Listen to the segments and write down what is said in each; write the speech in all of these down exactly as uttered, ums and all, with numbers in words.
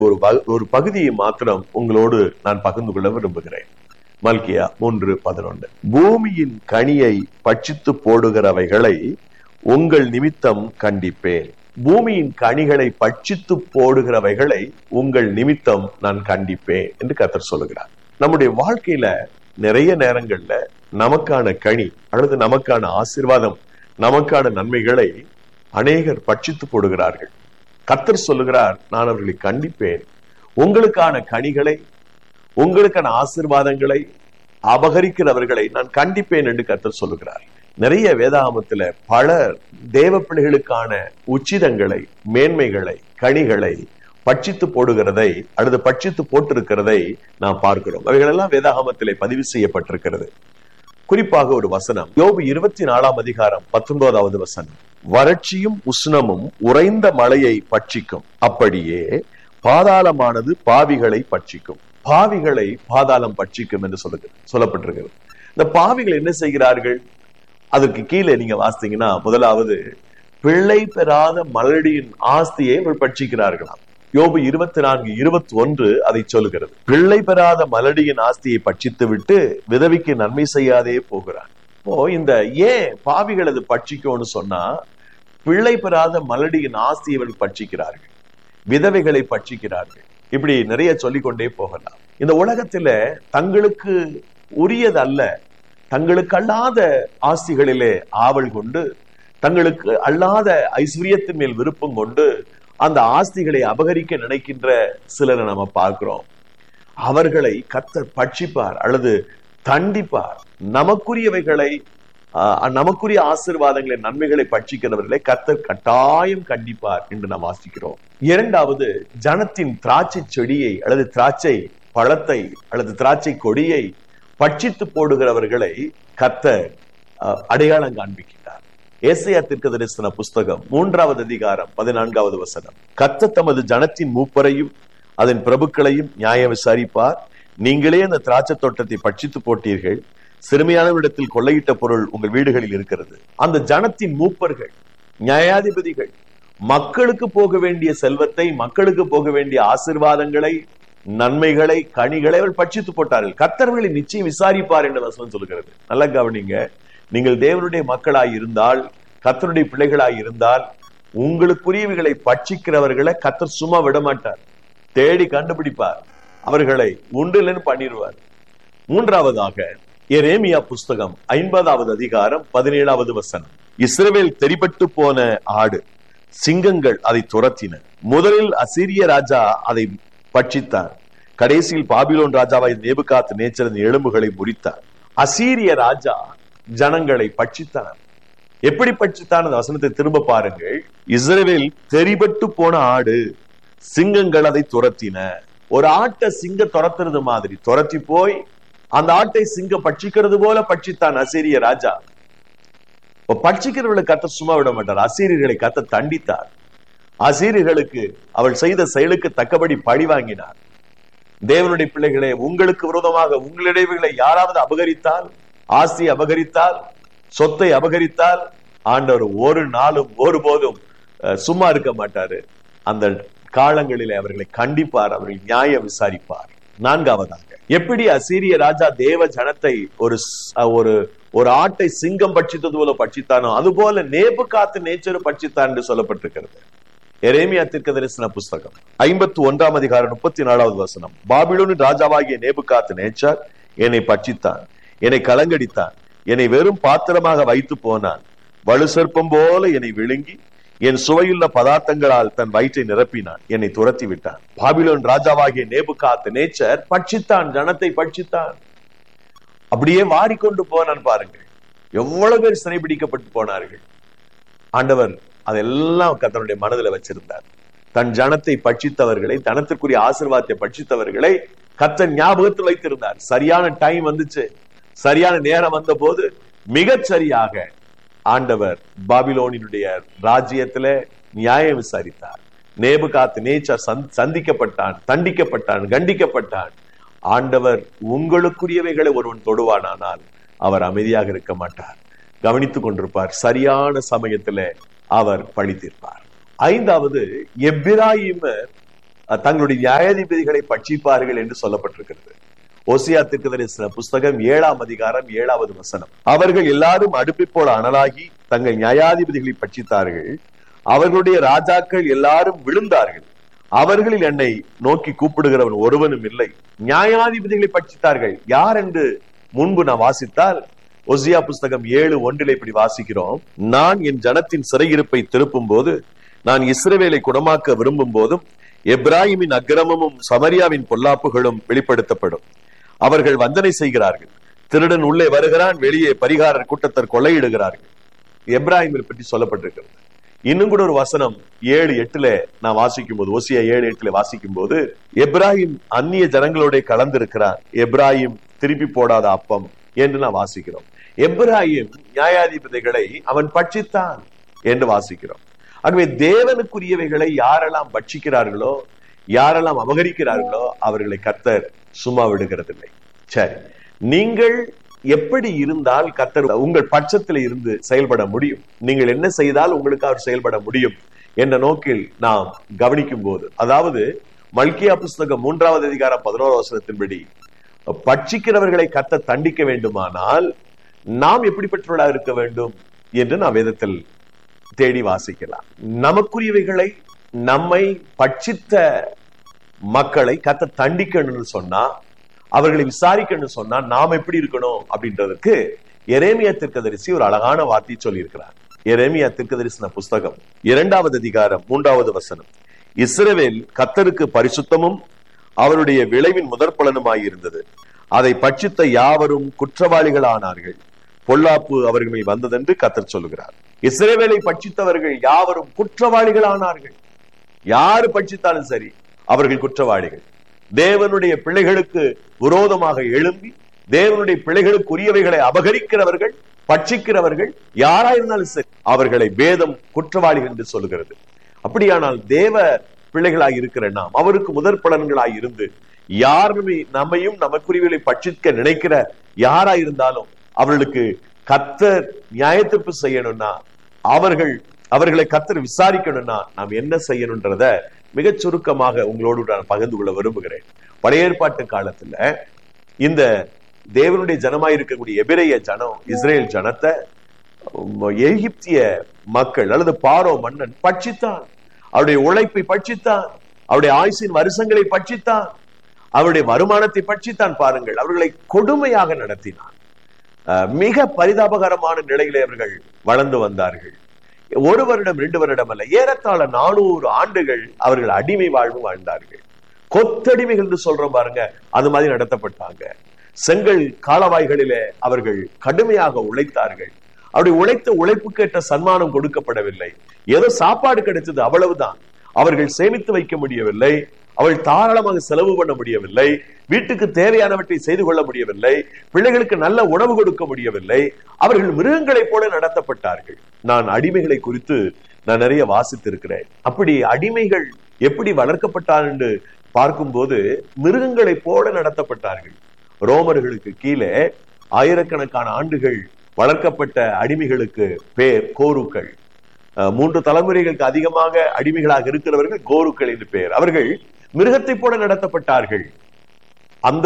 ஒரு ஒரு பகுதியை மாத்திரம் உங்களோடு நான் பகிர்ந்து கொள்ள விரும்புகிறேன். மல்கியா மூன்று பதினொன்று. பூமியின் கனியை பட்சித்து போடுகிறவைகளை உங்கள் நிமித்தம் கண்டிப்பேன். பூமியின் கனிகளை பட்சித்து போடுகிறவைகளை உங்கள் நிமித்தம் நான் கண்டிப்பேன் என்று கர்த்தர் சொல்லுகிறார். நம்முடைய வாழ்க்கையில நிறைய நேரங்கள்ல நமக்கான கனி அல்லது நமக்கான ஆசீர்வாதம், நமக்கான நன்மைகளை அநேகர் பட்சித்து போடுகிறார்கள். கர்த்தர் சொல்லுகிறார், நான் அவர்களை கண்டிப்பேன். உங்களுக்கான கனிகளை, உங்களுக்கான ஆசீர்வாதங்களை அபகரிக்கிறவர்களை நான் கண்டிப்பேன் என்று கர்த்தர் சொல்லுகிறார். நிறைய வேதாகமத்துல பல தேவ பிள்ளைகளுக்கான உச்சிதங்களை, மேன்மைகளை, கனிகளை பட்சித்து போடுகிறதை அல்லது பட்சித்து போட்டிருக்கிறதை நாம் பார்க்கிறோம். அவைகளெல்லாம் வேதாகமத்திலே பதிவு செய்யப்பட்டிருக்கிறது. குறிப்பாக ஒரு வசனம், யோபு இருபத்தி நாலாம் அதிகாரம் பத்தொன்பதாவது வசனம். வறட்சியும் உஷ்ணமும் உறைந்த மழையை பட்சிக்கும், அப்படியே பாதாளமானது பாவிகளை பட்சிக்கும். பாவிகளை பாதாளம் பட்சிக்கும் என்று சொல்லுங்க சொல்லப்பட்டிருக்கிறது. இந்த பாவிகள் என்ன செய்கிறார்கள்? அதற்கு கீழே நீங்க வாசித்தீங்கன்னா, முதலாவது பிள்ளை பெறாத மலடியின் ஆஸ்தியை இவர்கள் பட்சிக்கிறார்களாம். யோபு இருபத்தி நான்கு இருபத்தி ஒன்று அதை சொல்லுகிறது. பிள்ளை பெறாத மலடியின் ஆஸ்தியை பட்சித்து விட்டு விதவிக்கு நன்மை செய்யாதே போகிறான். இப்போ இந்த ஏன் பாவிகள் அது பட்சிக்கும்னு சொன்னா, பிள்ளை பெறாத மலடியின் ஆஸ்தியை இவர்கள் பட்சிக்கிறார்கள், விதவைகளை பட்சிக்கிறார்கள். இப்படி நிறைய சொல்லிக்கொண்டே போகலாம். இந்த உலகத்துல தங்களுக்கு உரியதல்ல, தங்களுக்கு அல்லாத ஆஸ்திகளிலே ஆவல் கொண்டு, தங்களுக்கு அல்லாத ஐஸ்வர்யத்தின் மேல் விருப்பம் கொண்டு அந்த ஆஸ்திகளை அபகரிக்க நினைக்கின்ற சிலரை நம்ம பார்க்கிறோம். அவர்களை கர்த்தர் பட்சிப்பார் அல்லது தண்டிப்பார். நமக்குரியவைகளை, நமக்குரிய ஆசீர்வாதங்களை, நன்மைகளை பட்சிக்கிறவர்களை கர்த்தர் கட்டாயம் கண்டிப்பார் என்று நாம் வாசிக்கிறோம். இரண்டாவது, ஜனத்தின் திராட்சை செடியை அல்லது திராட்சை பழத்தை அல்லது திராட்சை கொடியை பட்சித்து போடுகிறவர்களை கர்த்தர் அடையாளம் காண்பிக்கிறார். ஏசாயா தீர்க்கதரிசன புஸ்தகம் மூன்றாவது அதிகாரம் பதினான்காவது வசனம். கர்த்தர் தமது ஜனத்தின் மூப்பரையும் அதன் பிரபுக்களையும் நியாயம் விசாரிப்பார். நீங்களே அந்த திராட்சை தோட்டத்தை பட்சித்து போட்டீர்கள், சிறுமையானவரிடத்தில் கொள்ளையிட்ட பொருள் உங்கள் வீடுகளில் இருக்கிறது. அந்த ஜனத்தின் மூப்பர்கள், நியாயாதிபதிகள் மக்களுக்கு போக வேண்டிய செல்வத்தை, மக்களுக்கு போக வேண்டிய ஆசீர்வாதங்களை, நன்மைகளை, கனிகளை அவர்கள் பட்சித்து போட்டார்கள். கர்த்தர்களை நிச்சயம் விசாரிப்பார் என்று வசனம் சொல்லுகிறது. நல்ல கவனிங்க. நீங்கள் தேவனுடைய மக்களாய் இருந்தால், கர்த்தருடைய பிள்ளைகளாய் இருந்தால், உங்களுக்குரியவைகளை பட்சிக்கிறவர்களை கர்த்தர் சும்மா விட மாட்டார். தேடி கண்டுபிடிப்பார், அவர்களை உண்டிலன்னு பண்ணிடுவார். மூன்றாவதாக எரேமியா புஸ்தகம் ஐம்பதாவது அதிகாரம் பதினேழாவது வசனம். இஸ்ரவேல் தெரிபட்டு போன ஆடு, சிங்கங்கள் அதை துரத்தின. முதலில் அசீரிய ராஜா அதை பட்சித்தார், கடைசியில் பாபிலோன் ராஜாவாய் நேபுகாத் நேச்சரின் எலும்புகளை முறித்தார். அசீரிய ராஜா ஜனங்களை பட்சித்தார். எப்படி பட்சித்தான்? அந்த வசனத்தை திரும்ப பாருங்கள். இஸ்ரவேல் தெரிபட்டு போன ஆடு, சிங்கங்கள் அதை துரத்தின. ஒரு ஆட்டை சிங்க துரத்துறது மாதிரி துரத்தி போய் அந்த ஆட்டை சிங்க பட்சிக்கிறது போல பட்சித்தான் அசீரிய ராஜா. பட்சிக்கிறவர்களை கர்த்தர் சும்மா விட மாட்டார். அசீரியர்களை கர்த்தர் தண்டித்தார். அசீரியர்களுக்கு அவள் செய்த செயலுக்கு தக்கபடி பழி வாங்கினார். தேவனுடைய பிள்ளைகளே, உங்களுக்கு விரோதமாக உங்களுடையவைகளை யாராவது அபகரித்தால், ஆஸ்தி அபகரித்தால், சொத்தை அபகரித்தால், ஆண்டவர் ஒரு நாளும் ஒருபோதும் சும்மா இருக்க மாட்டாரு. அந்த காலங்களிலே அவர்களை கண்டிப்பார், அவர்களை நியாயம் விசாரிப்பார். நான்காவதாக, எப்படி அசீரிய ராஜா தேவ ஜனத்தை ஒரு ஒரு ஒரு ஆட்டை சிங்கம் பட்சித்தது போல பட்சித்தானோ, அதுபோல நேபுகாத் நேச்சர் பட்சித்தான் என்று சொல்லப்பட்டிருக்கிறது. எரேமியா தீர்க்கதரிசன புஸ்தகம் ஐம்பத்தி ஒன்றாம் அதிகாரம் முப்பத்தி நாலாவது வசனம். பாபிலோனின் ராஜாவாகிய நேபுகாத் நேச்சர் என்னை பட்சித்தான், என்னை கலங்கடித்தான், என்னை வெறும் பாத்திரமாக வைத்து போனான். வலு சர்ப்பம் போல என்னை விழுங்கி என் சுவையுள்ள பதார்த்தங்களால் தன் வயிற்றை நிரப்பினான், என்னை துரத்தி விட்டான். பாபிலோன் ராஜாவாகிய நேபுகாத் நேச்சர் பட்சித்தான், ஜனத்தை பட்சித்தான். அப்படியே வாரிக்கொண்டு போனான். பாருங்கள், எவ்வளவு பேர் சிறைபிடிக்கப்பட்டு போனார்கள். ஆண்டவர் அதெல்லாம் கர்த்தருடைய மனதில் வச்சிருந்தார். தன் ஜனத்தை பட்சித்தவர்களை, தனத்திற்குரிய ஆசீர்வாதத்தை பட்சித்தவர்களை கர்த்தர் ஞாபகத்தில் வைத்திருந்தார். சரியான டைம் வந்துச்சு, சரியான நேரம் வந்த போது மிகச் சரியாக ஆண்டவர் பாபிலோனினுடைய ராஜ்யத்துல நியாயம் விசாரித்தார். நேபுகாத் நேச்சர் சந்திக்கப்பட்டான், தண்டிக்கப்பட்டான், கண்டிக்கப்பட்டான். ஆண்டவர் உங்களுக்குரியவைகளை ஒருவன் தொடுவானானால் அவர் அமைதியாக இருக்க மாட்டார், கவனித்துக் கொண்டிருப்பார். சரியான சமயத்துல அவர் பழி தீர்ப்பார். ஐந்தாவது, எப்பிராயிமர் தங்களுடைய நியாயாதிபதிகளை பட்சிப்பார்கள் என்று சொல்லப்பட்டிருக்கிறது. ஓசியா தீர்க்கதரிசன புஸ்தகம் ஏழாம் அதிகாரம் ஏழாவது வசனம். அவர்கள் எல்லாரும் அடுப்பை போல அனலாகி தங்கள் நியாயாதிபதிகளை பட்சித்தார்கள். அவர்களுடைய ராஜாக்கள் எல்லாரும் விழுந்தார்கள். அவர்களில் என்னை நோக்கி கூப்பிடுகிறவன் ஒருவனும் இல்லை. நியாயாதிபதிகளை பட்சித்தார்கள். யார் என்று முன்பு நான் வாசித்தால் ஓசியா புஸ்தகம் ஏழு ஒன்றில் இப்படி வாசிக்கிறோம். நான் என் ஜனத்தின் சிறையிருப்பை திருப்பும் போது, நான் இஸ்ரவேலை குணமாக்க விரும்பும் போதும் எப்ராஹிமின் அக்கிரமமும் சமரியாவின் பொல்லாப்புகளும் வெளிப்படுத்தப்படும். அவர்கள் வந்தனை செய்கிறார்கள். திருடன் உள்ளே வருகிறான், வெளியே பரிகாரர் கூட்டத்தர் கொள்ளையிடுகிறார்கள். எப்ராஹிமை பற்றி சொல்லப்பட்டிருக்கிறது. இன்னும் கூட ஒரு வசனம் ஏழு எட்டுல நான் வாசிக்கும் போது, ஓசியா ஏழு எட்டுல வாசிக்கும் போது, எப்ராஹிம் அந்நிய ஜனங்களோட கலந்திருக்கிறார், எப்ராஹிம் திருப்பி போடாத அப்பம் என்று நான் வாசிக்கிறோம். எப்ராஹிம் நியாயாதிபதிகளை அவன் பட்சித்தான் என்று வாசிக்கிறோம். ஆகவே தேவனுக்குரியவைகளை யாரெல்லாம் பட்சிக்கிறார்களோ, யாரெல்லாம் அபகரிக்கிறார்களோ அவர்களை கர்த்தர் சும்மா விடுகிறதில்லை. சரி, நீங்கள் எப்படி இருந்தால் கர்த்தர் உங்கள் பட்சத்தில் இருந்து செயல்பட முடியும், நீங்கள் என்ன செய்தால் உங்களுக்கு அவர் செயல்பட முடியும் என்ற நோக்கில் நாம் கவனிக்கும் போது, அதாவது மல்கியா புஸ்தகம் மூன்றாவது அதிகாரம் பதினோரு வசனத்தின்படி பட்சிக்கிறவர்களை கர்த்தர் தண்டிக்க வேண்டுமானால் நாம் எப்படிப்பட்டவர்களாக இருக்க வேண்டும் என்று நாம் வேதத்தில் தேடி வாசிக்கலாம். நமக்குரியவைகளை நம்மை பட்சித்த மக்களை கர்த்தர் தண்டிக்கணும்னு சொன்னா, அவர்களை விசாரிக்கணும்னு சொன்னா நாம் எப்படி இருக்கணும் அப்படின்றதுக்கு எரேமியா தீர்க்கதரிசி ஒரு அழகான வார்த்தை சொல்லி இருக்கிறார். எரேமியா தீர்க்கதரிசன புஸ்தகம் இரண்டாவது அதிகாரம் மூன்றாவது வசனம். இஸ்ரவேல் கர்த்தருக்கு பரிசுத்தமும் அவருடைய விளைவின் முதற் பலனுமாயிருந்தது. அதை பட்சித்த யாவரும் குற்றவாளிகள் ஆனார்கள். பொல்லாப்பு அவர்கள் மேல் வந்ததென்று கர்த்தர் சொல்லுகிறார். இஸ்ரவேலை பட்சித்தவர்கள் யாவரும் குற்றவாளிகள் ஆனார்கள். யாரு பட்சித்தாலும் சரி அவர்கள் குற்றவாளிகள். தேவனுடைய பிள்ளைகளுக்கு விரோதமாக எழும்பி தேவனுடைய பிள்ளைகளுக்கு உரியவைகளை அபகரிக்கிறவர்கள், பட்சிக்கிறவர்கள் யாராயிருந்தாலும் சரி அவர்களை வேதம் குற்றவாளிகள் என்று சொல்லுகிறது. அப்படியானால் தேவ பிள்ளைகளாய் இருக்கிற நாம் அவருக்கு முதற் பலன்களாய் இருந்து யாருமே நம்மையும் நமக்குரியவைகளை பட்சிக்க நினைக்கிற யாராயிருந்தாலும் அவர்களுக்கு கர்த்தர் நியாயத்தீர்ப்பு செய்யணும்னா, அவர்கள் அவர்களை கர்த்தர் விசாரிக்கணும்னா நாம் என்ன செய்யணும்ன்றத மிகச் சுருக்கமாக உங்களோடு நான் பகிர்ந்து கொள்ள விரும்புகிறேன். பழைய ஏற்பாட்டு காலத்துல இந்த தேவனுடைய ஜனமாய் இருக்கக்கூடிய எபிரேய ஜனம், இஸ்ரேல் ஜனத்தை எகிப்திய மக்கள் அல்லது பாரோ மன்னன் பட்சித்தான். அவருடைய உழைப்பை பட்சித்தான், அவருடைய ஆயுசின் வருஷங்களை பட்சித்தான், அவருடைய வருமானத்தை பட்சித்தான். பாருங்கள், அவர்களை கொடுமையாக நடத்தினான். மிக பரிதாபகரமான நிலையிலே அவர்கள் வளர்ந்து வந்தார்கள். ஒரு வருடம் ரெண்டு வருடம் அல்ல, ஏறத்தாழ நானூறு ஆண்டுகள் அவர்கள் அடிமை வாழ்வு வாழ்ந்தார்கள். கொத்தடிமைகள் என்று சொல்றோம் பாருங்க, அது மாதிரி நடத்தப்பட்டாங்க. செங்கல் காலவாய்களிலே அவர்கள் கடுமையாக உழைத்தார்கள். அவருடைய உழைத்த உழைப்புக்கு ஏற்ற சன்மானம் கொடுக்கப்படவில்லை. ஏதோ சாப்பாடு கிடைச்சது, அவ்வளவுதான். அவர்கள் சேமித்து வைக்க முடியவில்லை, அவள் தாராளமாக செலவு பண்ண முடியவில்லை, வீட்டுக்கு தேவையானவற்றை செய்து கொள்ள முடியவில்லை, பிள்ளைகளுக்கு நல்ல உணவு கொடுக்க முடியவில்லை. அவர்கள் மிருகங்களைப் போல நடத்தப்பட்டார்கள். நான் அடிமைகளை குறித்து நான் நிறைய வாசித்திருக்கிறேன். அப்படி அடிமைகள் எப்படி வளர்க்கப்பட்டார் என்று பார்க்கும்போது மிருகங்களைப் போல நடத்தப்பட்டார்கள். ரோமர்களுக்கு கீழே ஆயிரக்கணக்கான ஆண்டுகள் வளர்க்கப்பட்ட அடிமைகளுக்கு பேர் கோருக்கள். மூன்று தலைமுறைகளுக்கு அதிகமாக அடிமைகளாக இருக்கிறவர்கள் கோருக்கள் என்று பெயர். அவர்கள் மிருகத்தை போல நடத்தப்பட்டார்கள். அந்த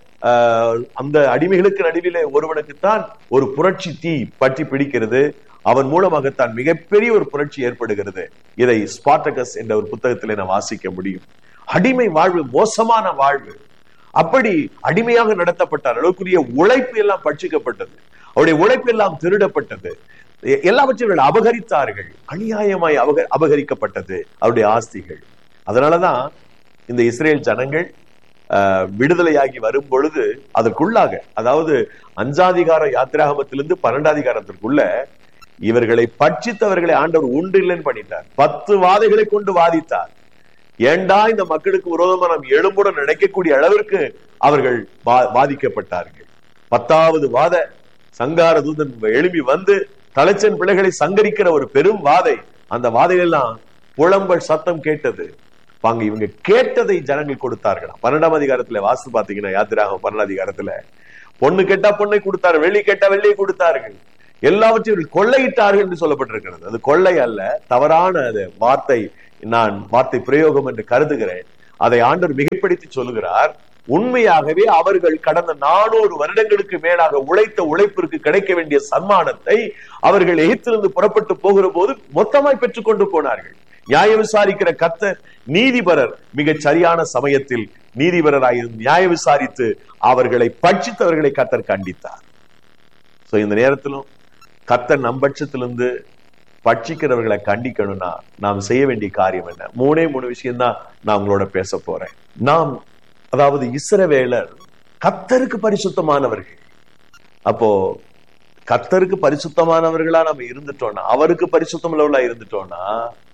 அந்த அடிமைகளுக்கு நடுவிலே ஒருவனுக்குத்தான் ஒரு புரட்சி தீ பற்றி பிடிக்கிறது. அவன் மூலமாகத்தான் மிகப்பெரிய ஒரு புரட்சி ஏற்படுகிறது. இதை ஸ்பார்டகஸ் என்ற ஒரு புத்தகத்திலே நான் வாசிக்க முடியும். அடிமை வாழ்வு மோசமான வாழ்வு. அப்படி அடிமையாக நடத்தப்பட்டார். அளவுக்குரிய உழைப்பு எல்லாம் பட்சிக்கப்பட்டது, அவருடைய உழைப்பு எல்லாம் திருடப்பட்டது, எல்லாவற்றையும் அபகரித்தார்கள். அநியாயமாய் அபக அபகரிக்கப்பட்டது அவருடைய ஆஸ்திகள். அதனாலதான் இந்த இஸ்ரேல் ஜனங்கள் விடுதலையாகி வரும் பொழுது அதற்குள்ளாக, அதாவது அஞ்சாதிகார யாத்திராகமத்திலிருந்து பன்னெண்டாதிகாரத்திற்குள்ள இவர்களை பட்சித்தவர்களை ஆண்டவர் உண்டு இல்லைன்னு பண்ணிட்டார். பத்து வாதைகளை கொண்டு வாதித்தார். ஏண்டா இந்த மக்களுக்கு விரோதமா நாம் எழும்புடன் நினைக்கக்கூடிய அளவிற்கு அவர்கள் பாதிக்கப்பட்டார்கள். பத்தாவது வாத சங்கார தூதன் எழுப்பி வந்து தலைச்சன் பிள்ளைகளை சங்கரிக்கிற ஒரு பெரும் வாதை. அந்த வாதையெல்லாம் புலம்பல் சத்தம் கேட்டது. பாங்க இவங்க கேட்டதை ஜனங்கள் கொடுத்தார்களா? பன்னெண்டாம் அதிகாரத்துல வாசி பாத்தீங்கன்னா, யாத்திராகம் பன்னெண்டாம் அதிகாரத்துல பொண்ணு கேட்டா பொண்ணை கொடுத்தார்கள், வெள்ளி கேட்டா வெள்ளியை கொடுத்தார்கள், எல்லாவற்றையும் கொள்ளையிட்டார்கள் என்று சொல்லப்பட்டிருக்கிறது. அது கொள்ளை அல்ல, தவறான அது வார்த்தை, நான் வார்த்தை பிரயோகம் என்று கருதுகிறேன். அதை ஆண்டவர் மிகைப்படுத்தி சொல்லுகிறார். உண்மையாகவே அவர்கள் கடந்த நானூறு வருடங்களுக்கு மேலாக உழைத்த உழைப்பிற்கு கிடைக்க வேண்டிய சன்மானத்தை அவர்கள் எகிப்திலிருந்து புறப்பட்டு போகிற போது மொத்தமாய் பெற்றுக் கொண்டு போனார்கள். நியாயம் விசாரிக்கிற கர்த்தர் நீதிபரர் மிகச் சரியான சமயத்தில் நீதிபரராயிருந்து நியாய விசாரித்து அவர்களை பட்சித்தவர்களை கர்த்தர் கண்டித்தார். சோ இந்த நேரத்திலும் கர்த்தர் நம் பட்சத்திலிருந்து பட்சிக்கிறவர்களை கண்டிக்கணும்னா நாம் செய்ய வேண்டிய காரியம் என்ன? மூணே மூணு விஷயம் தான் நான் உங்களோட பேச போறேன். நாம் அதாவது இஸ்ரவேலர் கர்த்தருக்கு பரிசுத்தமானவர்கள். அப்போ கர்த்தருக்கு பரிசுத்தமானவர்களா நம்ம இருந்துட்டோம்னா, அவருக்கு பரிசுத்தம் உள்ளவர்களா இருந்துட்டோம்னா,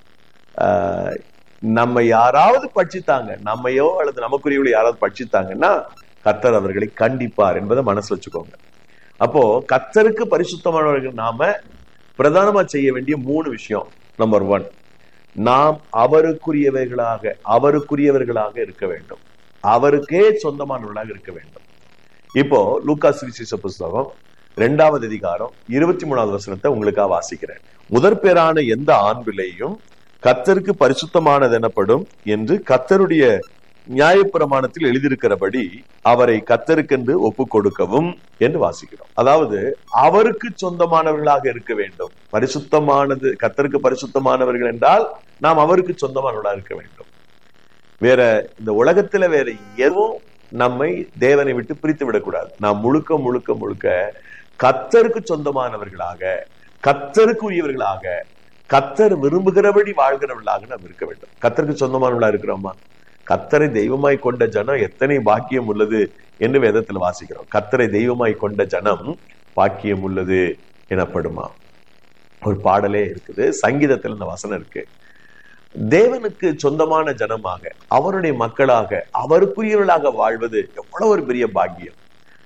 ஆஹ் நம்ம யாராவது பட்சித்தாங்க, நம்மையோ அல்லது நமக்குரியவளை யாராவது பட்சித்தாங்கன்னா கர்த்தர் அவர்களை கண்டிப்பார் என்பதை மனசு வச்சுக்கோங்க. அப்போ கர்த்தருக்கு பரிசுத்தமானவர்கள் நாம பிரதானமா செய்ய வேண்டிய மூணு விஷயம். நம்பர் ஒன், நாம் அவருக்குரியவர்களாக அவருக்குரியவர்களாக இருக்க வேண்டும். அவருக்கே சொந்தமானவர்களாக இருக்க வேண்டும். இப்போ லூக்கா சுவிசேஷ புஸ்தகம் இரண்டாவது அதிகாரம் இருபத்தி மூணாவது வசனத்தை உங்களுக்காக வாசிக்கிறேன். முதற் பேரான எந்த ஆண் பிள்ளையும் கர்த்தருக்கு பரிசுத்தமானது எனப்படும் என்று கர்த்தருடைய நியாயப்பிரமாணத்தில் எழுதியிருக்கிறபடி அவரை கர்த்தருக்கென்று ஒப்பு கொடுக்கவும் என்று வாசிக்கிறோம். அதாவது அவருக்கு சொந்தமானவர்களாக இருக்க வேண்டும். பரிசுத்தமானது, கர்த்தருக்கு பரிசுத்தமானவர்கள் என்றால் நாம் அவருக்கு சொந்தமானவர்களாக இருக்க வேண்டும். வேற இந்த உலகத்துல வேற எதுவும் நம்மை தேவனை விட்டு பிரித்து விடக்கூடாது. நாம் முழுக்க முழுக்க முழுக்க கர்த்தருக்கு சொந்தமானவர்களாக, கர்த்தருக்கு உரியவர்களாக, கர்த்தர் விரும்புகிறபடி வாழ்கிறவர்களாக நாம் இருக்க வேண்டும். கர்த்தருக்கு சொந்தமானவர்களா இருக்கிறோமா? கர்த்தரை தெய்வமாய் கொண்ட ஜனம் எத்தனை பாக்கியம் உள்ளது என்று வேதத்தில் வாசிக்கிறோம். கர்த்தரை தெய்வமாய் கொண்ட ஜனம் பாக்கியம் உள்ளது எனப்படுமா? ஒரு பாடலே இருக்குது, சங்கீதத்தில் இந்த வசனம் இருக்கு. தேவனுக்கு சொந்தமான ஜனமாக, அவருடைய மக்களாக, அவருக்குரியவர்களாக வாழ்வது எவ்வளவு ஒரு பெரிய பாக்கியம்.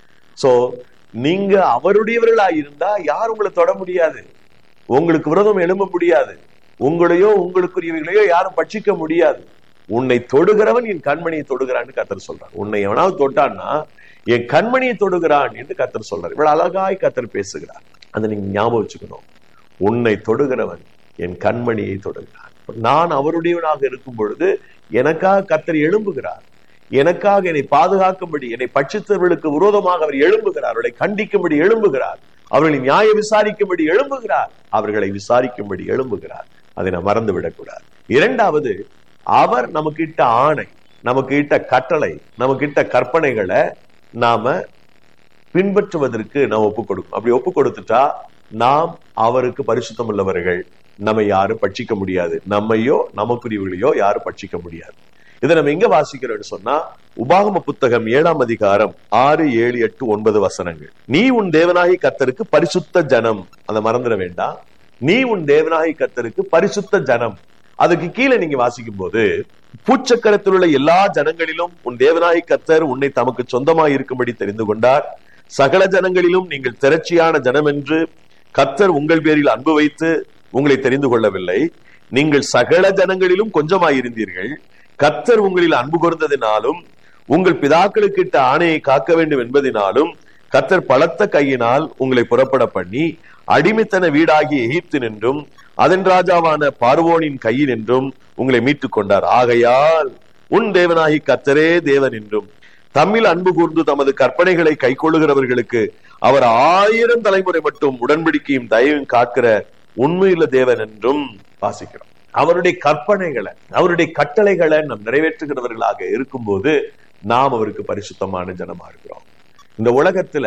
சோ நீங்க அவருடையவர்களா இருந்தா யார் உங்களை தொட முடியாது, உங்களுக்கு விரோதம் எழும்ப முடியாது, உங்களையோ உங்களுக்குரியவர்களையோ யாரும் பட்சிக்க முடியாது. உன்னை தொடுகிறவன் என் கண்மணியை தொடுகிறான்னு கர்த்தர் சொல்றார். உன்னை எவனாவது தொட்டான்னா என் கண்மணியை தொடுகிறான் என்று கர்த்தர் சொல்றார். இவ்வளவு அழகாய் கர்த்தர் பேசுகிறார். அதை நீங்க ஞாபகம் வச்சுக்கணும். உன்னை தொடுகிறவன் என் கண்மணியை தொடுகிறான். நான் அவருடையவனாக இருக்கும் பொழுது எனக்காக கர்த்தர் எழும்புகிறார். எனக்காக என்னை பாதுகாக்கும்படி, என்னை பட்சித்தவர்களுக்கு விரோதமாக அவர் எழும்புகிறார். அவர்களை கண்டிக்கும்படி எழும்புகிறார். அவர்களை நியாய விசாரிக்கும்படி எழும்புகிறார். அவர்களை விசாரிக்கும்படி எழும்புகிறார். அதை நான் மறந்து விடக்கூடாது. இரண்டாவது, அவர் நமக்கு இட்ட ஆணை, நமக்கு இட்ட கட்டளை, நமக்கு இட்ட கற்பனைகளை நாம பின்பற்றுவதற்கு நாம் ஒப்பு கொடுக்கும். அப்படி ஒப்பு கொடுத்துட்டா நாம் அவருக்கு பரிசுத்தம் உள்ளவர்கள். நம்ம யாரும் பட்சிக்க முடியாது. நம்மையோ நமக்குரியவர்களையோ யாரும் பட்சிக்க முடியாது. இதை நம்ம எங்க வாசிக்கிறோம்னு சொன்னா, உபாகம புத்தகம் ஏழாம் அதிகாரம் ஆறு ஏழு எட்டு ஒன்பது வசனங்கள். நீ உன் தேவனாகி கர்த்தருக்கு பரிசுத்த ஜனம். அதை மறந்துட வேண்டாம். நீ உன் தேவனாகி கர்த்தருக்கு பரிசுத்த ஜனம். அதுக்கு கீழே நீங்க வாசிக்கும் போது, பூச்சக்கரத்தில் உள்ள எல்லா ஜனங்களிலும் உன் தேவனாகி கர்த்தர் உன்னை தமக்கு சொந்தமாய் இருக்கும்படி தெரிந்து கொண்டார். சகல ஜனங்களிலும் நீங்கள் திரட்சியான ஜனம் என்று கர்த்தர் உங்கள் பேரில் அன்பு வைத்து உங்களை தெரிந்து கொள்ளவில்லை. நீங்கள் சகல ஜனங்களிலும் கொஞ்சமாயிருந்தீர்கள். கர்த்தர் உங்களில் அன்பு கூர்ந்ததினாலும் உங்கள் பிதாக்களுக்கு இட்ட ஆணையை காக்க வேண்டும் என்பதினாலும் கர்த்தர் பலத்த கையினால் உங்களை புறப்பட பண்ணி அடிமைத்தன வீடாகிய எகிப்து நின்றும் அதன் ராஜாவான பார்வோனின் கையில் என்றும் உங்களை மீட்டுக் கொண்டார். ஆகையால் உன் தேவனாகி கர்த்தரே தேவன் என்றும் தம்மில் அன்பு கூர்ந்து தமது கற்பனைகளை கை கொள்ளுகிறவர்களுக்கு அவர் ஆயிரம் தலைமுறை மட்டும் உடன்படிக்கையும் தயவும் காக்கிற உண்மையுள்ள தேவன் என்றும் வாசிக்கிறோம். அவருடைய கற்பனைகளை, அவருடைய கட்டளைகளை நாம் நிறைவேற்றுகிறவர்களாக இருக்கும்போது நாம் அவருக்கு பரிசுத்தமான ஜனமா இருக்கிறோம். இந்த உலகத்துல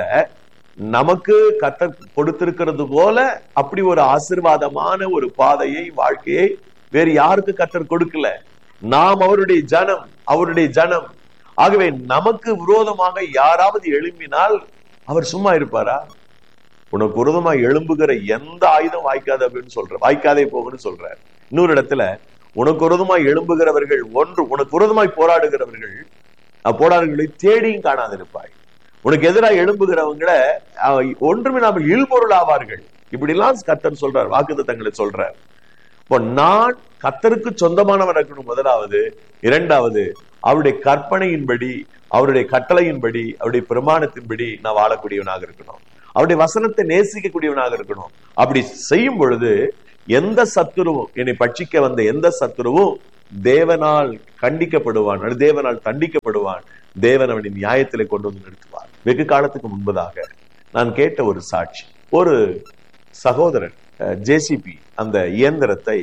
நமக்கு கர்த்தர் கொடுத்திருக்கிறது போல அப்படி ஒரு ஆசீர்வாதமான ஒரு பாதையை, வாழ்க்கையை வேறு யாருக்கு கர்த்தர் கொடுக்கல. நாம் அவருடைய ஜனம், அவருடைய ஜனம். ஆகவே நமக்கு விரோதமாக யாராவது எழும்பினால் அவர் சும்மா இருப்பாரா? உனக்கு விரோதமாக எழும்புகிற எந்த ஆயுதம் வாய்க்காது அப்படின்னு சொல்ற, வாய்க்காதே போகுன்னு சொல்ற. இன்னொரு இடத்துல, உனக்கு விரோதமாய் எழும்புகிறவர்கள், ஒன்று உனக்கு விரோதமாய் போராடுகிறவர்கள் போராடுகளை தேடியும் காணாதிருப்பாய். உனக்கு எதிராக எழும்புகிறவங்களை ஒன்றுமே நாம இல்பொருள் ஆவார்கள். இப்படி எல்லாம் கர்த்தர் சொல்றார், வாக்குத்தத்தங்களை சொல்றார். இப்போ நான் கர்த்தருக்கு சொந்தமானவர் இருக்கணும் முதலாவது. இரண்டாவது, அவருடைய கற்பனையின்படி, அவருடைய கட்டளையின்படி, அவருடைய பிரமாணத்தின்படி நான் வாழக்கூடியவனாக இருக்கணும். அவருடைய வசனத்தை நேசிக்கக்கூடியவனாக இருக்கணும். அப்படி செய்யும் பொழுது எந்த சத்துருவும், என்னை பட்சிக்க வந்த எந்த சத்துருவும் தேவனால் கண்டிக்கப்படுவான், தேவனால் தண்டிக்கப்படுவான், தேவன் அவனை நியாயத்திலே கொண்டு வந்து நிறுத்துவார். வெகு காலத்துக்கு முன்பதாக நான் கேட்ட ஒரு சாட்சி, ஒரு சகோதரன் ஜேசிபி அந்த இயந்திரத்தை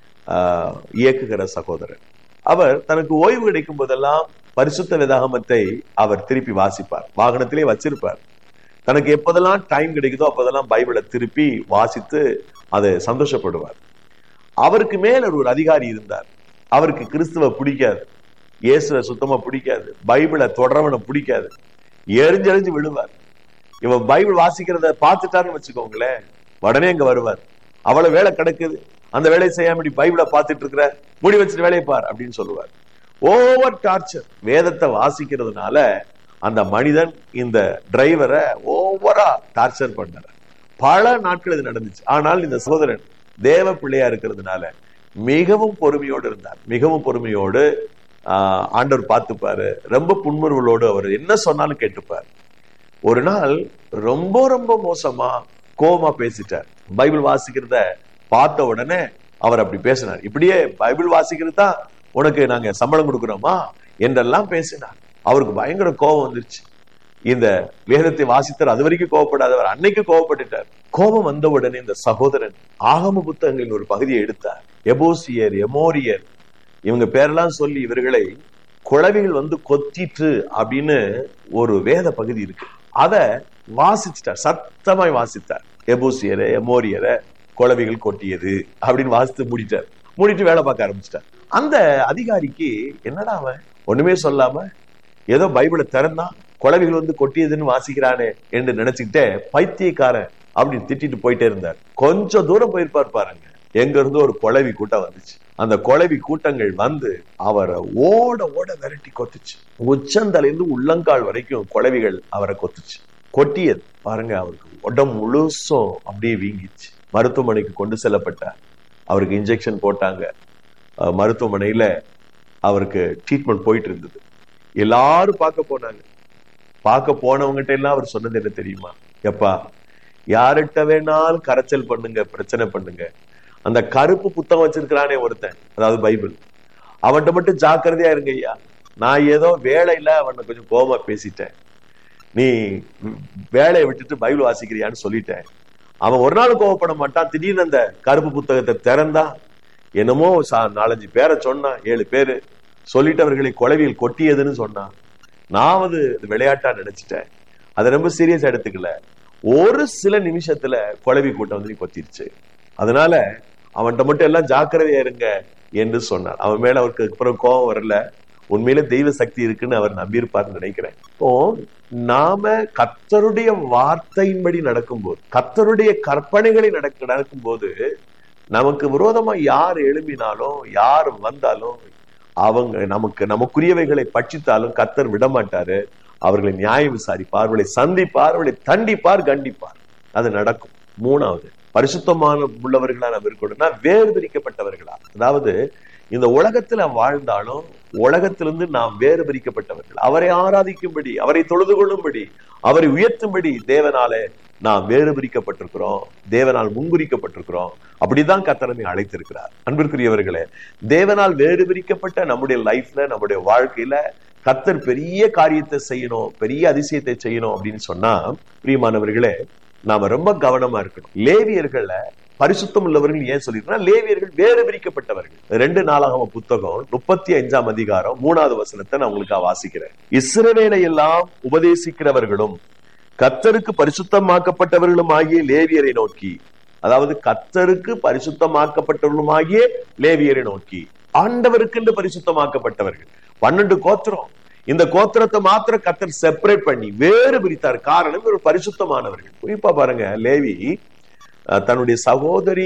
ஆஹ் இயக்குகிற சகோதரன், அவர் தனக்கு ஓய்வு கிடைக்கும் போதெல்லாம் பரிசுத்த வேதாகமத்தை அவர் திருப்பி வாசிப்பார், வாகனத்திலே வச்சிருப்பார். தனக்கு எப்போதெல்லாம் டைம் கிடைக்குதோ அப்போதெல்லாம் பைபிளை திருப்பி வாசித்து அதை சந்தோஷப்படுவார். அவருக்கு மேல ஒரு அதிகாரி இருந்தார். அவருக்கு கிறிஸ்துவ பிடிக்காது, இயேசுவை சுத்தமா பிடிக்காது, பைபிளை தொடரவனை பிடிக்காது, எரிஞ்செறிஞ்சு விழுவார். இவன் பைபிள் வாசிக்கிறத பார்த்துட்டாருன்னு வச்சுக்கோங்களேன், உடனே அங்க வருவார். அவ்வளவு வேலை கிடக்குது, அந்த வேலையை செய்யாம பைபிளை பார்த்துட்டு இருக்கிற, முடி வச்சுட்டு வேலையை பார் அப்படின்னு சொல்லுவார். Over torture. வேதத்தை வாசிக்கிறதுனால அந்த மனிதன் இந்த டிரைவரை ஓவரா டார்ச்சர் பண்ணார். பல நாட்கள் இது நடந்துச்சு. ஆனால் இந்த சகோதரன் தேவ பிள்ளையா இருக்கிறதுனால மிகவும் பொறுமையோடு இருந்தார். மிகவும் பொறுமையோடு ஆஹ் ஆண்டவர் பார்த்துப்பாரு. ரொம்ப புன்முறுவலோடு அவர் என்ன சொன்னாலும் கேட்டுப்பார். ஒரு நாள் ரொம்ப ரொம்ப மோசமா கோவமா பேசிட்டார். பைபிள் வாசிக்கிறத பார்த்த உடனே அவர் அப்படி பேசினார். இப்படியே பைபிள் வாசிக்கிறது தான் உனக்கு நாங்க சம்பளம் கொடுக்கிறோமா என்றெல்லாம் பேசினார். அவருக்கு பயங்கர கோபம் வந்துருச்சு. இந்த வேதத்தை வாசித்தார், அது வரைக்கும் கோவப்படாதவர் அன்னைக்கு கோவப்பட்டுட்டார். கோபம் வந்த உடனே இந்த சகோதரன் ஆகம புத்தகங்களின் ஒரு பகுதியை எடுத்தார். எபூசியர், எமோரியர், இவங்க பேரெல்லாம் சொல்லி இவர்களை குழவிகள் வந்து கொத்திட்டு அப்படின்னு ஒரு வேத பகுதி இருக்கு. அத வாசிச்சுட்டார், சத்தமாய் வாசித்தார். எபூசியரை, எமோரியரை குழவிகள் கொட்டியது அப்படின்னு வாசித்து மூடிட்டார். மூடிட்டு வேலை பார்க்க ஆரம்பிச்சிட்டார். அந்த அதிகாரிக்கு என்னடா அவன் ஒண்ணுமே சொல்லாம ஏதோ பைபிளை திறந்தான், குழவிகள் வந்து கொட்டியதுன்னு வாசிக்கிறானே என்று நினைச்சுக்கிட்டே பைத்தியக்காரன் அப்படின்னு திட்டிட்டு போயிட்டே இருந்தார். கொஞ்சம் தூரம் போயிருப்பார் பாருங்க, எங்க இருந்து ஒரு குழவி கூட்டம் வந்துச்சு. அந்த குழவி கூட்டங்கள் வந்து அவரை ஓட ஓட விரட்டி கொத்துச்சு. உச்சந்தலைந்து உள்ளங்கால் வரைக்கும் குழவிகள் அவரை கொத்துச்சு, கொட்டியது பாருங்க. அவருக்கு உடம்பு முழுசும் அப்படியே வீங்கிச்சு. மருத்துவமனைக்கு கொண்டு செல்லப்பட்டார். அவருக்கு இன்ஜெக்ஷன் போட்டாங்க. மருத்துவமனையில அவருக்கு ட்ரீட்மெண்ட் போயிட்டு இருந்தது. எல்லாரும் பார்க்க போனாங்க. பார்க்க போனவங்ககிட்ட எல்லாம் அவர் சொன்னது என்ன தெரியுமா? எப்பா, யார்கிட்ட வேணாலும் கரைச்சல் பண்ணுங்க, பிரச்சனை பண்ணுங்க, அந்த கருப்பு புத்தகம் வச்சிருக்கிறானே ஒருத்தன், அதாவது பைபிள், அவன்கிட்ட மட்டும் ஜாக்கிரதையா இருங்க ஐயா. நான் ஏதோ வேலையில அவனை கொஞ்சம் கோபமா பேசிட்டேன், நீ வேலையை விட்டுட்டு பைபிள் வாசிக்கிறியான்னு சொல்லிட்டேன். அவன் ஒரு நாள் கோவப்பட மாட்டான். திடீர்னு அந்த கருப்பு புத்தகத்தை திறந்தா என்னமோ நாலஞ்சு பேரை சொன்னான், ஏழு பேரு சொல்லிட்டு அவர்களை குழவியில் கொட்டியதுன்னு சொன்னான். நான் வந்து விளையாட்டா நினைச்சிட்டேன், அதை ரொம்ப சீரியஸா எடுத்துக்கல. ஒரு சில நிமிஷத்துல குழவி கூட்டம் வந்து கொத்திருச்சு. அதனால அவன்கிட்ட மட்டும் எல்லாம் ஜாக்கிரதையா இருங்க என்று சொன்னார். அவன் மேல அவருக்கு அப்புறம் கோபம் வரல. உண்மையில தெய்வ சக்தி இருக்குன்னு அவர் நம்பியிருப்பார்னு நினைக்கிறேன். இப்போ நாம கர்த்தருடைய வார்த்தையின்படி நடக்கும் போது, கர்த்தருடைய கற்பனைகளை நடக்க நடக்கும் போது, நமக்கு விரோதமா யார் எழும்பினாலும் யார் வந்தாலும் அவங்க நமக்கு நமக்குரியவைகளை பட்சித்தாலும் கர்த்தர் விடமாட்டாரு. அவர்களை நியாயம் விசாரிப்பார், அவர்களை சந்திப்பார், அவர்களை தண்டிப்பார், கண்டிப்பார். அது நடக்கும். மூணாவது, பரிசுத்தமான உள்ளவர்களா நம்ம இருக்கணும்னா வேறு பிரிக்கப்பட்டவர்களா, அதாவது இந்த உலகத்துல வாழ்ந்தாலும் உலகத்திலிருந்து நாம் வேறு பிரிக்கப்பட்டவர்கள், அவரை ஆராதிக்கும்படி, அவரை தொழுது கொள்ளும்படி, அவரை உயர்த்தும்படி தேவனாலே நாம் வேறு பிரிக்கப்பட்டிருக்கிறோம், தேவனால் முன்குறிக்கப்பட்டிருக்கிறோம். அப்படிதான் கர்த்தர் நம்மை அழைத்திருக்கிறார். அன்பிற்குரியவர்களே, தேவனால் வேறு பிரிக்கப்பட்ட நம்முடைய லைஃப்ல, நம்முடைய வாழ்க்கையில கர்த்தர் பெரிய காரியத்தை செய்யணும், பெரிய அதிசயத்தை செய்யணும் அப்படின்னு சொன்னா, பிரியமானவர்களே, நாம ரொம்ப கவனமா இருக்கணும். லேவியர்கள பரிசுத்தம் உள்ளவர்கள் ஏன் சொல்லிருக்கா? லேவியர்கள் வேறு பிரிக்கப்பட்டவர்கள். ரெண்டு நாளாகம புத்தகம் முப்பத்தி அஞ்சாம் அதிகாரம் மூணாவது வசனத்தை நான் உங்களுக்கு வாசிக்கிறேன். இஸ்ரவேலை எல்லாம் உபதேசிக்கிறவர்களும் கர்த்தருக்கு பரிசுத்தமாக்கப்பட்டவர்களும் ஆகிய லேவியரை நோக்கி, அதாவது கர்த்தருக்கு பரிசுத்தமாக்கப்பட்டவர்களும் ஆகிய லேவியரை நோக்கி, ஆண்டவருக்கு என்று பரிசுத்தமாக்கப்பட்டவர்கள் பன்னெண்டு கோத்திரம். இந்த கோத்திரத்தை மாத்திரம் கர்த்தர் செப்பரேட் பண்ணி வேறு பிரித்தார். காரணம், ஒரு பரிசுத்தமானவர்கள். குறிப்பா பாருங்க, லேவி தன்னுடைய சகோதரி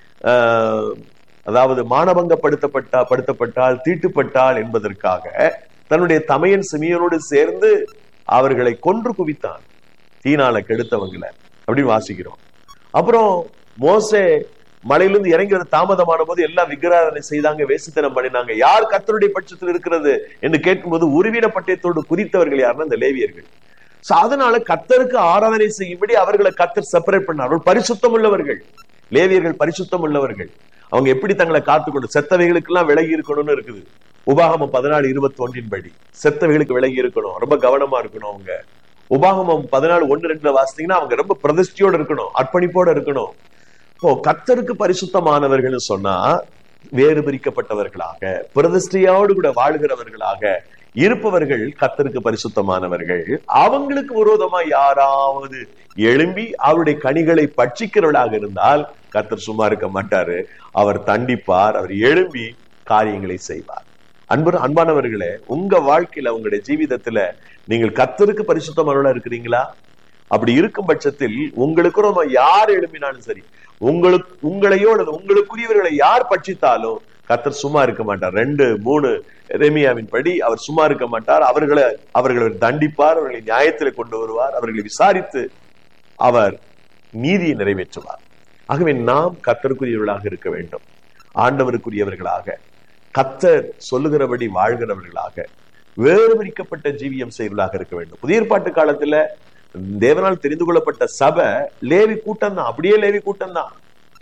அஹ் அதாவது மானபங்கப்படுத்தப்பட்டா படுத்தப்பட்டால் தீட்டுப்பட்டாள் என்பதற்காக தன்னுடைய தமையன் சிமியோனோடு சேர்ந்து அவர்களை கொன்று குவித்தான், தீனால கெடுத்தவங்களை அப்படின்னு வாசிக்கிறோம். அப்புறம் மோசே மலையிலிருந்து இறங்கி வர தாமதமான போது எல்லாம் விக்கிரகனை செய்தாங்க, வேசித்தனம் பண்ணினாங்க. யார் கர்த்தருடைய பட்சத்தில் இருக்கிறது என்று கேட்கும்போது உருவின பட்டயத்தோடு குறித்தவர்கள் யாருன்னா இந்த லேவியர்கள். அதனால கர்த்தருக்கு ஆராதனை செய்யும்படி அவர்களை கர்த்தர் செப்பரேட் பண்ணார். பரிசுத்தம் உள்ளவர்கள், லேவியர்கள் பரிசுத்தம் உள்ளவர்கள். அவங்க எப்படி தங்களை காத்துக்கொண்டு செத்தவைகளுக்கு எல்லாம் விலகி இருக்கணும்னு இருக்குது. உபாகமம் பதினாலு இருபத்தி ஒன்றின் படி செத்தவைகளுக்கு விலகி இருக்கணும், ரொம்ப கவனமா இருக்கணும். அவங்க உபாகமம் பதினாலு ஒன்னு ரெண்டுல வாசித்தீங்கன்னா அவங்க ரொம்ப பிரதிஷ்டையோட இருக்கணும், அர்ப்பணிப்போட இருக்கணும். இப்போ கர்த்தருக்கு பரிசுத்தமானவர்கள் சொன்னா வேறு பிரிக்கப்பட்டவர்களாக பிரதிஷ்டையோடு கூட வாழ்கிறவர்களாக இருப்பவர்கள் கர்த்தருக்கு பரிசுத்தமானவர்கள். அவங்களுக்கு விரோதமா யாராவது எழும்பி அவருடைய கனிகளை பட்சிக்கிறவர்களாக இருந்தால் கர்த்தர் சும்மா இருக்க மாட்டாரு, அவர் தண்டிப்பார், அவர் எழும்பி காரியங்களை செய்வார். அன்பு அன்பானவர்களே, உங்க வாழ்க்கையில உங்களுடைய ஜீவிதத்துல நீங்கள் கர்த்தருக்கு பரிசுத்தமானவர்களா இருக்கிறீங்களா? அப்படி இருக்கும் பட்சத்தில் உங்களுக்கு ரொம்ப யார் எழுப்பினாலும் சரி, உங்களுக்கு உங்களையோ அல்லது உங்களுக்குரியவர்களை யார் பட்சித்தாலும் கர்த்தர் சும்மா இருக்க மாட்டார். ரெண்டு மூணு எரேமியாவின் படி அவர் சும்மா இருக்க மாட்டார். அவர்களை அவர்களை தண்டிப்பார், அவர்களை நியாயத்திலே கொண்டு வருவார், அவர்களை விசாரித்து அவர் நீதியை நிறைவேற்றுவார். ஆகவே நாம் கர்த்தருக்குரியவர்களாக இருக்க வேண்டும், ஆண்டவருக்குரியவர்களாக, கர்த்தர் சொல்லுகிறபடி வாழ்கிறவர்களாக, வேறு பிரிக்கப்பட்ட ஜீவியம் செய்வர்களாக இருக்க வேண்டும். புதிய ஏற்பாட்டு காலத்துல தேவனால் தெரிந்து கொள்ளப்பட்ட சபை லேவி கூட்டம் தான், அப்படியே லேவி கூட்டம் தான்.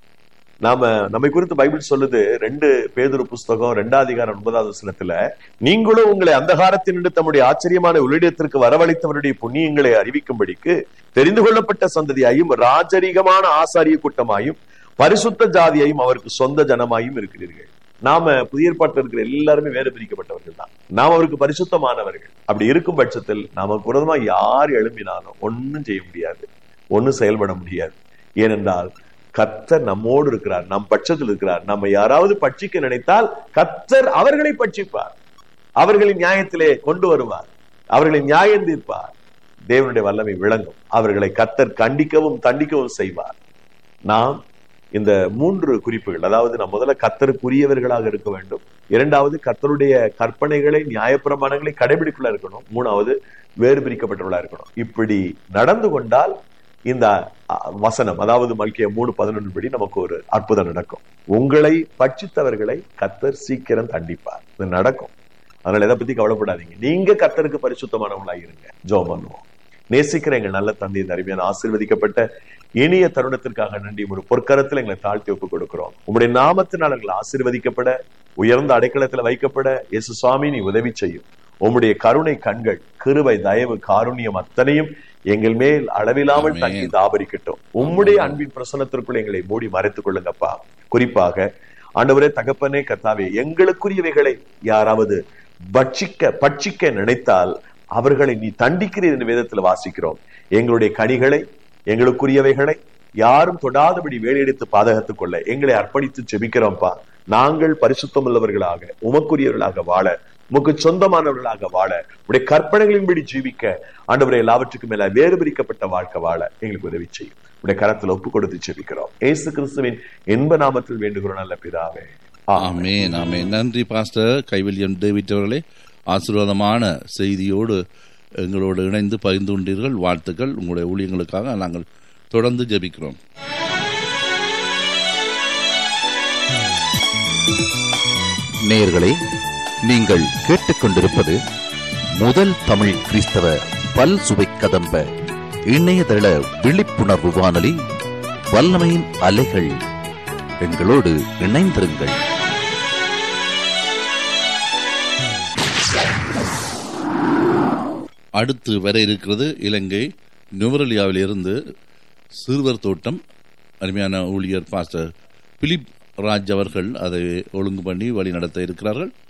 நாம நம்மை குறித்து பைபிள் சொல்லுது, ரெண்டு பேதுரு புஸ்தகம் ரெண்டாம் அதிகாரம் ஒன்பதாவது வசனத்துல, நீங்களும் உங்களை அந்தகாரத்தினின்று தம்முடைய ஆச்சரியமான உள்ளிடத்திற்கு வரவழைத்தவருடைய புண்ணியங்களை அறிவிக்கும்படிக்கு தெரிந்து கொள்ளப்பட்ட சந்ததியாயும் ராஜரீகமான ஆசாரிய கூட்டமாயும் பரிசுத்த ஜாதியாயும் அவருக்கு சொந்த ஜனமாயும் இருக்கிறீர்கள். நாம புதிய ஏற்பாட்டில் இருக்கிற எல்லாருமே வேறு பிரிக்கப்பட்டவர்கள் தான், நாம் அவருக்கு பரிசுத்தமானவர்கள். அப்படி இருக்கும் பட்சத்தில் நாம விரோதமா யார் எழும்பினாலும் ஒன்னும் செய்ய முடியாது, ஒன்னும் செயல்பட முடியாது. ஏனென்றால் கர்த்தர் நம்மோடு இருக்கிறார், நம் பட்சத்தில் இருக்கிறார். நம்ம யாராவது பட்சிக்க நினைத்தால் கர்த்தர் அவர்களை பட்சிப்பார், அவர்களின் நியாயத்திலே கொண்டு வருவார், அவர்களை நியாயம் தீர்ப்பார். தேவனுடைய வல்லமை விளங்கும், அவர்களை கர்த்தர் கண்டிக்கவும் தண்டிக்கவும் செய்வார். நாம் இந்த மூன்று குறிப்புகள், அதாவது நாம் முதல்ல கர்த்தருக்குரியவர்களாக இருக்க வேண்டும், இரண்டாவது கர்த்தருடைய கற்பனைகளை நியாயப்பிரமாணங்களை கடைபிடிக்குள்ள இருக்கணும், மூணாவது வேறு பிரிக்கப்பட்டவர்களா இருக்கணும். இப்படி நடந்து கொண்டால் இந்த வசனம், அதாவது மல்கியா மூணு பதினொன்று படி நமக்கு ஒரு அற்புதம் நடக்கும். உங்களை பட்சித்தவர்களை கர்த்தர் சீக்கிரம் தண்டிப்பார், இது நடக்கும். அதனால எதை பத்தி கவலைப்படாதீங்க, நீங்க கர்த்தருக்கு பரிசுத்தமானவங்களா இருங்க. ஜெபம் பண்ணுவோம். நேசிக்கிற எங்கள் நல்ல தந்தை, இந்த அருமையான ஆசீர்வதிக்கப்பட்ட இனிய தருணத்திற்காக நன்றி. ஒரு பொற்கரத்தில் எங்களை தாழ்த்தி ஒப்புக் கொடுக்கிறோம். உங்களுடைய நாமத்தினால் எங்களை ஆசீர்வதிக்கப்பட, உயர்ந்த அடைக்கலத்துல வைக்கப்பட இயேசு சுவாமி நீ உதவி செய்யும். உம்முடைய கருணை கண்கள், கிருபை, தயவு, காருண்யம் அத்தனையும் எங்கள் மேல் அளவில்லாமல் தங்கி தாபரிக்கட்டும். உம்முடைய அன்பின் பிரசன்னத்திற்குள் எங்களை மூடி மறைத்துக் கொள்ளுங்கப்பா. குறிப்பாக ஆண்டவரே, தகப்பனே, கர்த்தாவே, எங்களுக்குரியவைகளை யாராவது பட்சிக்க பட்சிக்க நினைத்தால் அவர்களை நீ தண்டிக்கிறீர் என்று வேதத்தில் வாசிக்கிறோம். எங்களுடைய கனிகளை, எங்களுக்குரியவைகளை யாரும் தொடாதபடி வேலையெடுத்து பாதுகாத்துக் கொள்ள எங்களை அர்ப்பணித்து செபிக்கிறோம்ப்பா. நாங்கள் பரிசுத்தம் உள்ளவர்களாக, உமக்குரியவர்களாக வாழ, உமக்கு சொந்தமானவர்களாக வாழ, உடைய கற்பனைகளின்படி ஜீவிக்க, ஆண்டவரை எல்லாவற்றுக்கும் மேல வேறு பிரிக்கப்பட்ட வாழ்க்கை வாழ எங்களுக்கு உதவி செய்யும். உடைய கரத்தில் ஒப்பு கொடுத்து செபிக்கிறோம். இயேசு கிறிஸ்துவின் இன்ப நாமத்தில் வேண்டுகிறோம் நல்ல பிதாவே, ஆமென். ஆமென். நன்றி பாஸ்டர் கைவல்யம் டேவிட் அவர்களே, ஆசீர்வாதமான செய்தியோடு எங்களோடு இணைந்து பகிர்ந்து கொண்டீர்கள். வாழ்த்துக்கள். உங்களுடைய ஊழியங்களுக்காக நாங்கள் தொடர்ந்து ஜெபிக்கிறோம். நேயர்களே, நீங்கள் கேட்டுக்கொண்டிருப்பது முதல் தமிழ் கிறிஸ்தவ பல் சுவை கதம்ப இணையதள விழிப்புணர்வு வானொலி, வல்லமையின் அலைகள். எங்களோடு இணைந்திருங்கள். அடுத்து வர இருக்கிறது இலங்கை நுவரெலியாவில் இருந்து சிறுவர் தோட்டம் அருமையான ஊழியர் பாஸ்டர் பிலிப் ராஜ் அவர்கள் அதை ஒழுங்கு பண்ணி வழி நடத்த இருக்கிறார்கள்.